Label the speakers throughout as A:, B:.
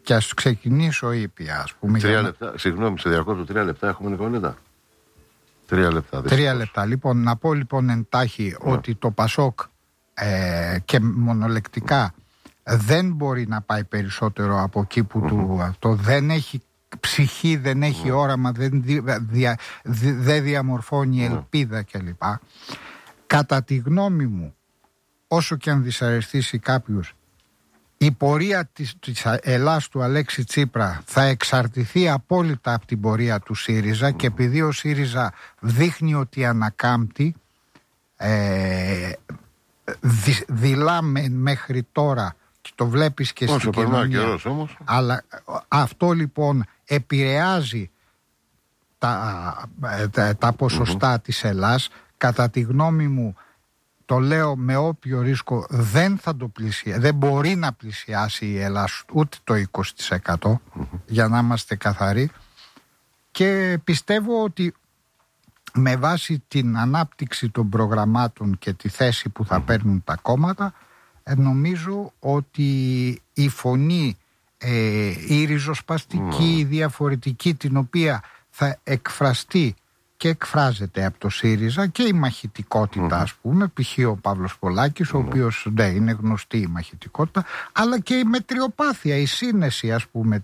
A: Και ας ξεκινήσω ήπια, ας πούμε.
B: 3 λεπτά, συγγνώμη, σε διακόπτω 3 λεπτά έχουμε, Νικόλετα. 3 λεπτά.
A: 3 λεπτά. Λοιπόν, να πω λοιπόν εντάχει ότι το Πασόκ και μονολεκτικά δεν μπορεί να πάει περισσότερο από εκεί που το δεν έχει ψυχή, δεν έχει όραμα, δεν διαμορφώνει ελπίδα κλπ. Κατά τη γνώμη μου, όσο και αν δυσαρεστήσει κάποιους, η πορεία της Ελλάς του Αλέξη Τσίπρα θα εξαρτηθεί απόλυτα από την πορεία του ΣΥΡΙΖΑ και επειδή ο ΣΥΡΙΖΑ δείχνει ότι ανακάμπτει, δηλάμε μέχρι τώρα και το βλέπεις και στην κοινωνία, αλλά αυτό λοιπόν επηρεάζει τα ποσοστά της Ελλάς. Κατά τη γνώμη μου, το λέω με όποιο ρίσκο, δεν μπορεί να πλησιάσει η Ελλάδα ούτε το 20% για να είμαστε καθαροί, και πιστεύω ότι με βάση την ανάπτυξη των προγραμμάτων και τη θέση που θα παίρνουν τα κόμματα, νομίζω ότι η φωνή, η ριζοσπαστική, η διαφορετική, την οποία θα εκφραστεί και εκφράζεται από το ΣΥΡΙΖΑ, και η μαχητικότητα, ας πούμε, π.χ. ο Παύλος Πολάκης, ο οποίος είναι γνωστή η μαχητικότητα, αλλά και η μετριοπάθεια, η σύνεση, ας πούμε,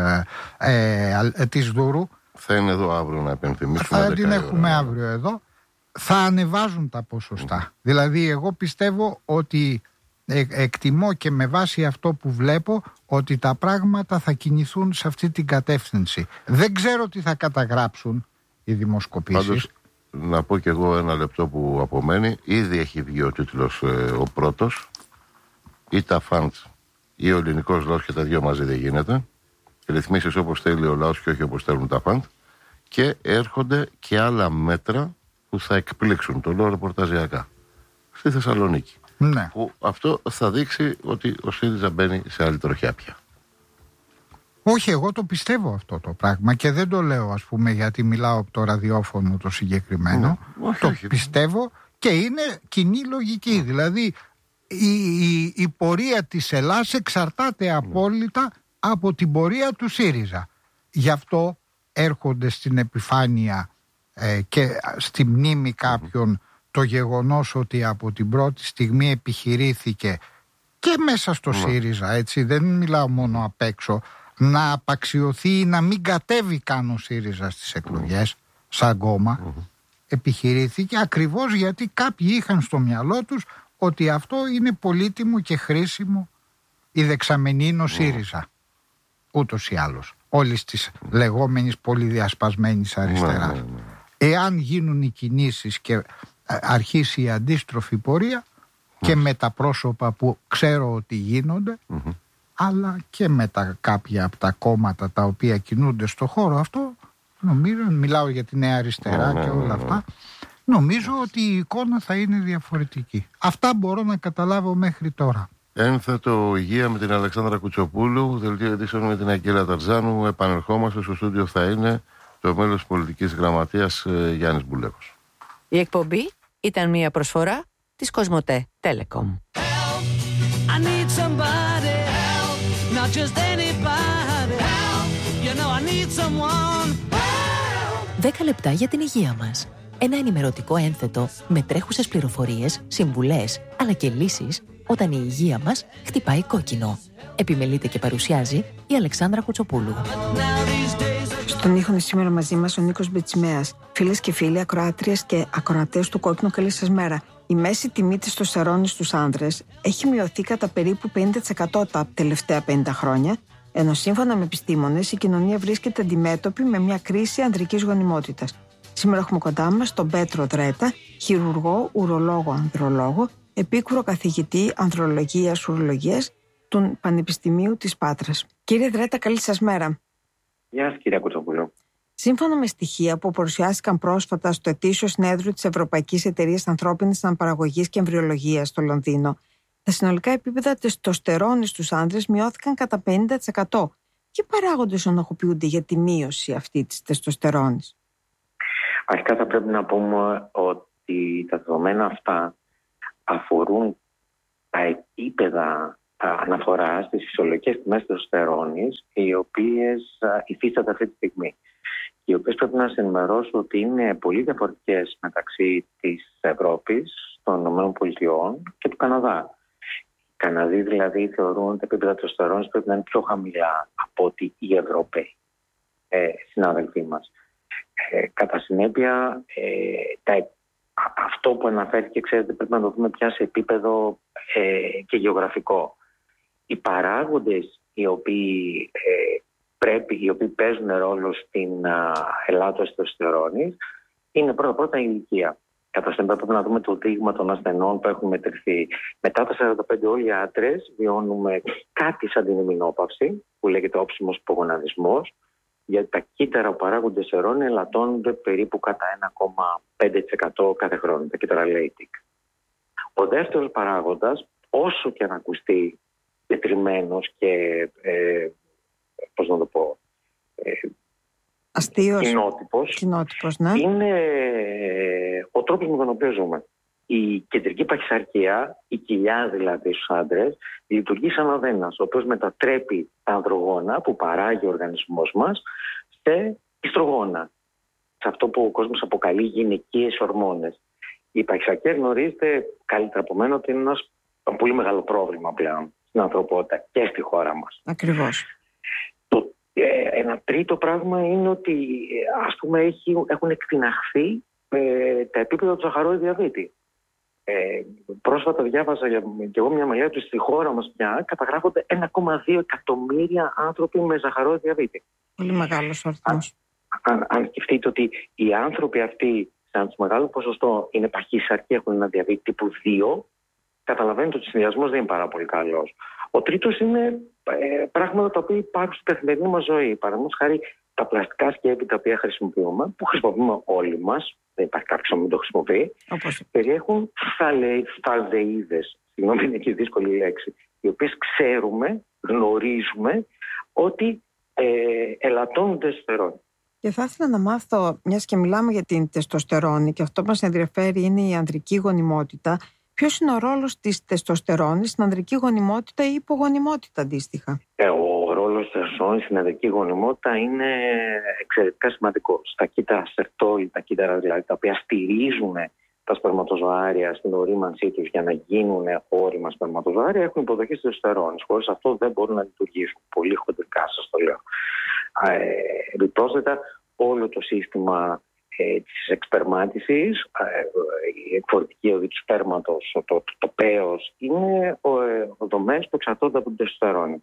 A: της Δούρου.
B: Θα είναι εδώ αύριο, να επενθυμίσουμε.
A: Θα την έχουμε αύριο εδώ. Θα ανεβάζουν τα ποσοστά. Δηλαδή εγώ πιστεύω ότι εκτιμώ και με βάση αυτό που βλέπω ότι τα πράγματα θα κινηθούν σε αυτή την κατεύθυνση. Δεν ξέρω τι θα καταγράψουν οι δημοσκοπήσεις.
B: Πάντως, να πω κι εγώ ένα λεπτό που απομένει. Ήδη έχει βγει ο τίτλος ο πρώτος. Ή τα φαντς ή ο ελληνικός λαός, και τα δύο μαζί δεν γίνεται. Ρυθμίσεις όπως θέλει ο λαός και όχι όπως θέλουν τα φαντ. Και έρχονται και άλλα μέτρα που θα εκπλήξουν, το λέω ρεπορταζιακά, στη Θεσσαλονίκη.
A: Ναι.
B: Που αυτό θα δείξει ότι ο ΣΥΡΙΖΑ μπαίνει σε άλλη τροχιά πια.
A: Όχι, εγώ το πιστεύω αυτό το πράγμα και δεν το λέω, ας πούμε, γιατί μιλάω από το ραδιόφωνο το συγκεκριμένο. Όχι. Πιστεύω και είναι κοινή λογική. Δηλαδή η πορεία της Ελλάς εξαρτάται απόλυτα από την πορεία του ΣΥΡΙΖΑ. Γι' αυτό έρχονται στην επιφάνεια και στη μνήμη κάποιων το γεγονός ότι από την πρώτη στιγμή επιχειρήθηκε και μέσα στο ΣΥΡΙΖΑ, έτσι, δεν μιλάω μόνο απ' έξω, να απαξιωθεί ή να μην κατέβει καν ο ΣΥΡΙΖΑ στις εκλογές σαν κόμμα. Επιχειρήθηκε ακριβώς γιατί κάποιοι είχαν στο μυαλό τους ότι αυτό είναι πολύτιμο και χρήσιμο, η δεξαμενή είναι ο ΣΥΡΙΖΑ, ούτως ή άλλως, όλης της λεγόμενης πολυδιασπασμένης αριστεράς. Εάν γίνουν οι κινήσεις και αρχίσει η αντίστροφη πορεία και με τα πρόσωπα που ξέρω ότι γίνονται, αλλά και με κάποια από τα κόμματα τα οποία κινούνται στο χώρο αυτό, νομίζω, μιλάω για τη Νέα Αριστερά και όλα αυτά, νομίζω ότι η εικόνα θα είναι διαφορετική. Αυτά μπορώ να καταλάβω μέχρι τώρα.
B: Ένθετο υγεία με την Αλεξάνδρα Κουτσοπούλου, δελτίο ειδήσεων με την Αγγέλα Ταρζάνου. Επανερχόμαστε, στο στούντιο θα είναι το μέλος πολιτικής γραμματείας Γιάννης Μπουλεύος.
C: Η εκπομπή ήταν μια προσφορά της Κοσμοτέ Telecom.
D: 10 λεπτά για την υγεία μας. Ένα ενημερωτικό ένθετο με τρέχουσες πληροφορίες, συμβουλές, αλλά και λύσεις όταν η υγεία μας χτυπάει κόκκινο. Επιμελείται και παρουσιάζει η Αλεξάνδρα Κουτσοπούλου.
E: Στον ήχο είναι σήμερα μαζί μας ο Νίκος Μπετσιμέας. Φίλες και φίλοι, ακροάτριες και ακροατές του Κόκκινου, καλή σας μέρα. Η μέση τιμή της τεστοστερόνης στους άνδρες έχει μειωθεί κατά περίπου 50% τα τελευταία 50 χρόνια, ενώ σύμφωνα με επιστήμονες η κοινωνία βρίσκεται αντιμέτωπη με μια κρίση ανδρικής γονιμότητας. Σήμερα έχουμε κοντά μας τον Πέτρο Δρέτα, χειρουργό, ουρολόγο, ανδρολόγο, επίκουρο καθηγητή ανδρολογίας, ουρολογίας του Πανεπιστημίου της Πάτρας. Κύριε Δρέτα, καλή σας μέρα.
F: Γεια σας, κυρία Κουτσοπούλου.
E: Σύμφωνα με στοιχεία που παρουσιάστηκαν πρόσφατα στο ετήσιο συνέδριο της Ευρωπαϊκής Εταιρείας Ανθρώπινης Αναπαραγωγής και Εμβριολογίας στο Λονδίνο, τα συνολικά επίπεδα τεστοστερόνης στους άνδρες μειώθηκαν κατά 50%. Τι παράγοντες ενοχοποιούνται για τη μείωση αυτή της τεστοστερόνης?
F: Αρχικά θα πρέπει να πούμε ότι τα δεδομένα αυτά αφορούν τα επίπεδα αναφορά στις φυσιολογικές τιμές τεστοστερόνης, οι οποίες υφίστανται αυτή τη στιγμή. Οι οποίες πρέπει να σας ενημερώσω ότι είναι πολύ διαφορετικές μεταξύ της Ευρώπης, των ΗΠΑ και του Καναδά. Οι Καναδοί δηλαδή θεωρούν ότι τα επίπεδα τεστοστερόνης πρέπει να είναι πιο χαμηλά από ότι οι Ευρωπαίοι συνάδελφοί μας. Κατά συνέπεια, αυτό που αναφέρθηκε, ξέρετε, πρέπει να το δούμε πια σε επίπεδο και γεωγραφικό. Οι παράγοντες οι οποίοι παίζουν ρόλο στην ελάττωση τεστοστερόνης είναι πρώτα η ηλικία. Κατά συνέπεια πρέπει να δούμε το δείγμα των ασθενών που έχουν μετρηθεί. Μετά τα 45 όλοι οι άντρες βιώνουμε κάτι σαν την ημινόπαυση, που λέγεται όψιμος υπογοναδισμός, γιατί τα κύτταρα παράγοντες τεστοστερόνη ελαττώνονται περίπου κατά 1,5% κάθε χρόνο, τα κύτταρα Leydig. Ο δεύτερος παράγοντας, όσο και αν ακουστεί τετριμένος και πώς να το πω,
E: αστείος,
F: κοινότυπος, ναι, είναι ο τρόπος με τον οποίο ζούμε. Η κεντρική παχυσαρκία, η κοιλιά δηλαδή στους άντρες, λειτουργεί σαν αδένας, ο οποίος μετατρέπει τα ανδρογόνα που παράγει ο οργανισμός μας σε ιστρογόνα. Σε αυτό που ο κόσμος αποκαλεί γυναικείες ορμόνες. Η παχυσαρκία, γνωρίζετε καλύτερα από μένα, ότι είναι ένα πολύ μεγάλο πρόβλημα πλέον στην ανθρωπότητα και στη χώρα μας.
E: Ακριβώς.
F: Ένα τρίτο πράγμα είναι ότι έχουν εκτιναχθεί τα επίπεδα του ζαχαρόι διαβήτη. Πρόσφατα διάβαζα και εγώ μια μελέτη ότι στη χώρα μας πια καταγράφονται 1,2 εκατομμύρια άνθρωποι με ζαχαρόι διαβήτη.
E: Πολύ μεγάλος αριθμός.
F: Αν σκεφτείτε ότι οι άνθρωποι αυτοί σε ένα μεγάλο ποσοστό είναι παχύσαρκοι, έχουν ένα διαβήτη τύπου 2, καταλαβαίνετε ότι ο συνδυασμός δεν είναι πάρα πολύ καλός. Ο τρίτος είναι πράγματα τα οποία υπάρχουν στην καθημερινή μας ζωή. Παραδείγματος χάρη, τα πλαστικά σκεύη τα οποία χρησιμοποιούμε, που χρησιμοποιούμε όλοι μας, δεν υπάρχει κάποιος που μην το χρησιμοποιεί, περιέχουν φθαλδεΐδες, συγγνώμη, είναι και δύσκολη λέξη, οι οποίες γνωρίζουμε ότι ελαττώνουν τεστοστερόνη.
E: Και θα ήθελα να μάθω, μιας και μιλάμε για την τεστοστερόνη και αυτό που μας ενδιαφέρει είναι η ανδρική γονιμότητα, ποιος είναι ο ρόλος της τεστοστερόνης στην ανδρική γονιμότητα ή υπογονιμότητα αντίστοιχα?
F: Ο ρόλος της τεστοστερόνης στην ανδρική γονιμότητα είναι εξαιρετικά σημαντικός. Τα κύτταρα σερτόλι, τα κύτταρα δηλαδή τα οποία στηρίζουν τα σπερματοζωάρια στην ορίμανσή τους για να γίνουν όρημα σπερματοζωάρια, έχουν υποδοχή της τεστοστερόνης. Χωρίς αυτό δεν μπορούν να λειτουργήσουν. Πολύ χοντρικά σας το λέω. Επιπρόσθετα, όλο το σύστημα της εξπερμάτισης, η εκφορτική οδή του σπέρματος, το πέος, είναι δομές που εξαρτώνται από την τεστοστερόνη.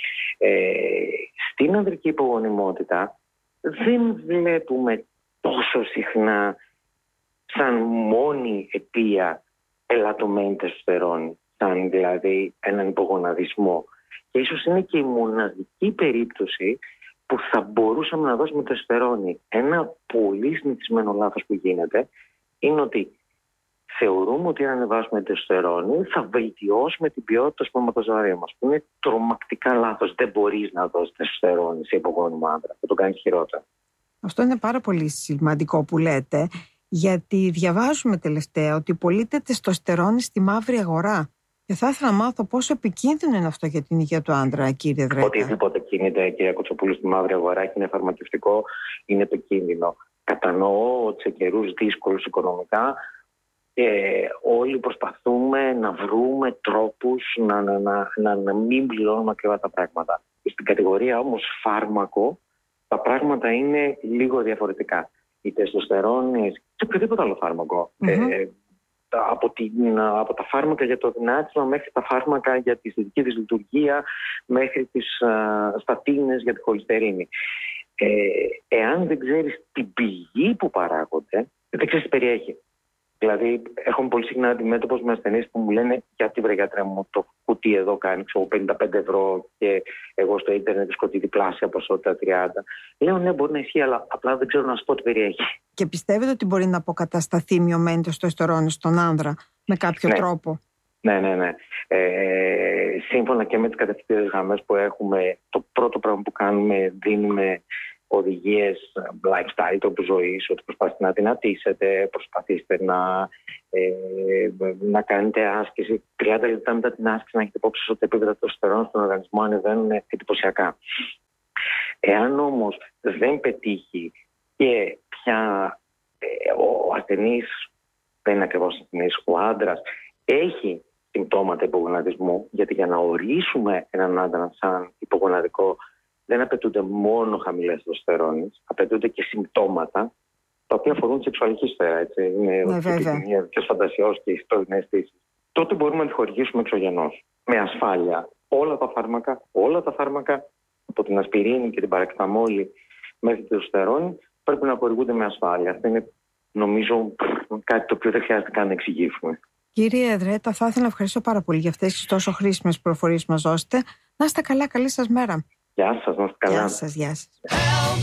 F: Στην ανδρική υπογονιμότητα δεν βλέπουμε τόσο συχνά σαν μόνη αιτία ελαττωμένη τεστοστερόνη, σαν δηλαδή έναν υπογοναδισμό. Και ίσως είναι και η μοναδική περίπτωση που θα μπορούσαμε να δώσουμε τεστοστερόνη. Ένα πολύ συνηθισμένο λάθος που γίνεται είναι ότι θεωρούμε ότι αν ανεβάσουμε τεστοστερόνη θα βελτιώσουμε την ποιότητα του σπερματοζωαρίου μας. Που είναι τρομακτικά λάθος. Δεν μπορείς να δώσεις τεστοστερόνη σε υπογόνιμο άντρα. Θα το κάνεις χειρότερα.
E: Αυτό είναι πάρα πολύ σημαντικό που λέτε, γιατί διαβάζουμε τελευταία ότι πωλείται τεστοστερόνη στη μαύρη αγορά. Και θα ήθελα να μάθω πόσο επικίνδυνο είναι αυτό για την υγεία του άντρα, κύριε Δρέτα.
F: Οτιδήποτε κινείται, κυρία Κοτσοπούλου, στη μαύρη αγορά και είναι φαρμακευτικό, είναι επικίνδυνο. Κατανοώ ότι σε καιρούς δύσκολους οικονομικά όλοι προσπαθούμε να βρούμε τρόπους να μην πληρώνουμε ακριβά τα πράγματα. Στην κατηγορία όμως φάρμακο, τα πράγματα είναι λίγο διαφορετικά. Η τεστοστερόνη και οποιοδήποτε άλλο φάρμακο. Από τα φάρμακα για το δυνάτισμα μέχρι τα φάρμακα για τη θετική της λειτουργία, μέχρι τις στατίνες για τη χολυστερίνη. Εάν δεν ξέρεις την πηγή που παράγονται, δεν ξέρεις τι περιέχει. Δηλαδή, έχουμε πολύ συχνά αντιμέτωπος με ασθενείς που μου λένε: γιατί βρε γιατρέ μου, το κουτί εδώ κάνει 55 ευρώ και εγώ στο ίντερνετ βρίσκω τη διπλάσια ποσότητα 30. Λέω: ναι, μπορεί να ισχύει, αλλά απλά δεν ξέρω να σου πω τι περιέχει.
E: Και πιστεύετε ότι μπορεί να αποκατασταθεί μειωμένη τεστοστερόνη στον άνδρα με κάποιο τρόπο?
F: Ναι. Σύμφωνα και με τις κατευθυντήριες γραμμές που έχουμε, το πρώτο πράγμα που κάνουμε, δίνουμε οδηγίες lifestyle, τρόπου ζωής, ότι προσπαθείτε να δυνατήσετε, προσπαθήστε να κάνετε άσκηση. 30 λεπτά μετά την άσκηση να έχετε υπόψη ότι τα επίπεδα τεστοστερόνου στον οργανισμό ανεβαίνουν εντυπωσιακά. Εάν όμως δεν πετύχει και πια ο ασθενής, δεν είναι ακριβώς ασθενής, ο άντρας έχει συμπτώματα υπογοναδισμού, γιατί για να ορίσουμε έναν άντρα σαν υπογοναδικό δεν απαιτούνται μόνο χαμηλές τεστοστερόνες, απαιτούνται και συμπτώματα τα οποία αφορούν τη σεξουαλική σφαίρα. Έτσι. Είναι και φαντασιός και ιστορικές αισθήσεις. Τότε μπορούμε να τη χορηγήσουμε εξωγενώς. Με ασφάλεια. Όλα τα φάρμακα, από την ασπιρίνη και την παρακταμόλη μέχρι τη τεστοστερόνη, πρέπει να χορηγούνται με ασφάλεια. Αυτό είναι, νομίζω, κάτι το οποίο δεν χρειάζεται καν να εξηγήσουμε.
E: Κύριε Εδρέτα, θα ήθελα να ευχαριστώ πάρα πολύ για αυτές τις τόσο χρήσιμες πληροφορίες που μας δώσετε. Να είστε καλά, καλή σας μέρα.
F: Γεια σας, να είστε καλά.
E: Γεια σας.